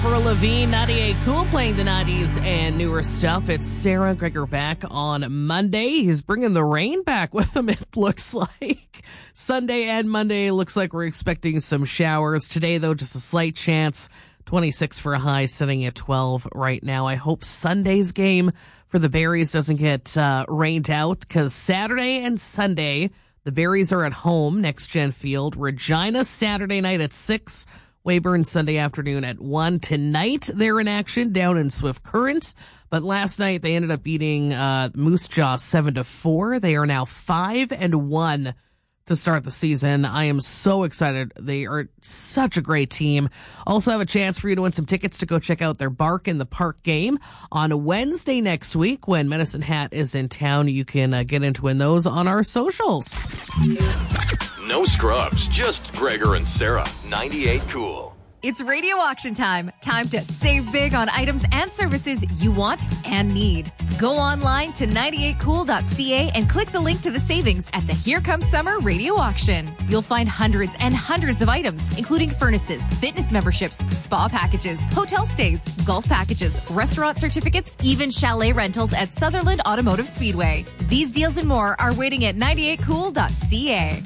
Avril Lavigne, 98 Cool, playing the 90s and newer stuff. It's Sarah Gregor back on Monday. He's bringing the rain back with him, it looks like. Sunday and Monday, looks like we're expecting some showers. Today, though, just a slight chance. 26 for a high, sitting at 12 right now. I hope Sunday's game for the Berries doesn't get rained out, because Saturday and Sunday, the Berries are at home, Next Gen Field. Regina Saturday night at 6. Weyburn Sunday afternoon at 1. Tonight, they're in action down in Swift Current. But last night, they ended up beating Moose Jaw 7-4. They are now 5-1 to start the season. I am so excited. They are such a great team. Also have a chance for you to win some tickets to go check out their Bark in the Park game on a Wednesday next week when Medicine Hat is in town. You can get in to win those on our socials. No scrubs, just Gregor and Sarah. 98 Cool. It's radio auction time. Time to save big on items and services you want and need. Go online to 98cool.ca and click the link to the savings at the Here Comes Summer radio auction. You'll find hundreds and hundreds of items, including furnaces, fitness memberships, spa packages, hotel stays, golf packages, restaurant certificates, even chalet rentals at Sutherland Automotive Speedway. These deals and more are waiting at 98cool.ca.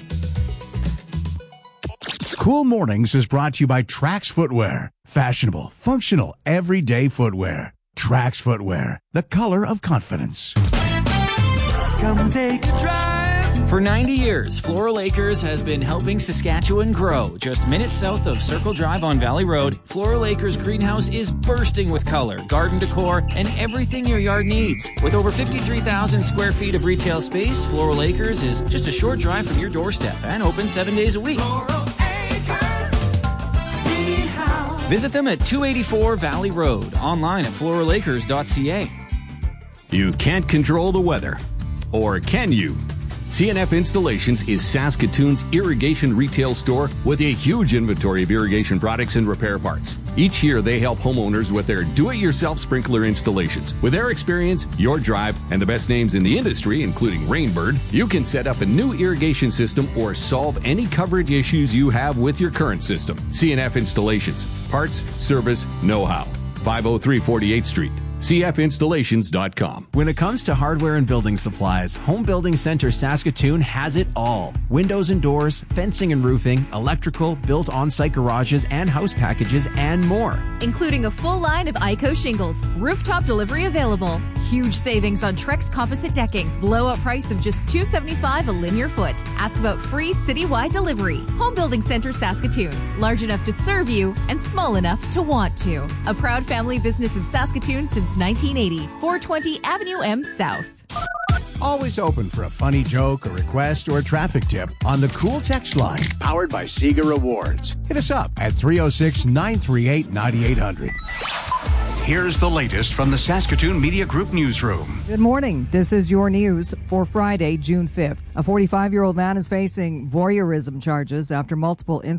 Cool Mornings is brought to you by Trax Footwear. Fashionable, functional, everyday footwear. Trax Footwear, the color of confidence. Come take a drive. For 90 years, Floral Acres has been helping Saskatchewan grow. Just minutes south of Circle Drive on Valley Road, Floral Acres greenhouse is bursting with color, garden decor, and everything your yard needs. With over 53,000 square feet of retail space, Floral Acres is just a short drive from your doorstep and open 7 days a week. Visit them at 284 Valley Road, online at floralacres.ca. You can't control the weather. Or can you? CNF Installations is Saskatoon's irrigation retail store with a huge inventory of irrigation products and repair parts. Each year, they help homeowners with their do-it-yourself sprinkler installations. With their experience, your drive, and the best names in the industry, including Rainbird, you can set up a new irrigation system or solve any coverage issues you have with your current system. CNF Installations. Parts, service, know-how. 503 48th Street. CFinstallations.com. When it comes to hardware and building supplies, Home Building Center Saskatoon has it all. Windows and doors, fencing and roofing, electrical, built on-site garages and house packages, and more. Including a full line of ICO shingles, rooftop delivery available, huge savings on Trex composite decking, blowout price of just $275 a linear foot. Ask about free citywide delivery. Home Building Center Saskatoon, large enough to serve you and small enough to want to. A proud family business in Saskatoon since 1980, 420 Avenue M South. Always open for a funny joke, a request, or a traffic tip on the Cool Text line, powered by Sega Rewards. Hit us up at 306-938-9800. Here's the latest from the Saskatoon Media Group newsroom. Good morning. This is your news for Friday, June 5th. A 45-year-old man is facing voyeurism charges after multiple incidents